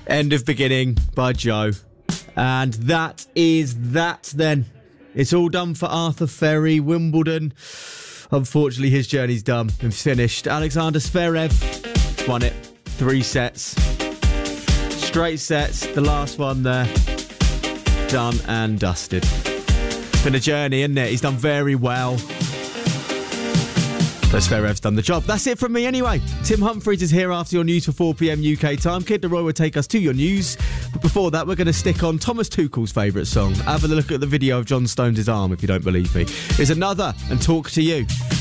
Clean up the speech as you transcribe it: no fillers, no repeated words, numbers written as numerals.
End of Beginning by Joe. And that is that then. It's all done for Arthur Ferry, Wimbledon. Unfortunately, his journey's done and finished. Alexander Zverev won it. 3 sets. Straight sets. The last one there. Done and dusted. Been a journey, isn't it? He's done very well. So Zverev's done the job. That's it from me anyway. Tim Humphries is here after your news for 4 p.m. UK time. Kid Leroy will take us to your news. But before that, we're going to stick on Thomas Tuchel's favourite song. Have a look at the video of John Stones' arm if you don't believe me. Here's another and talk to you.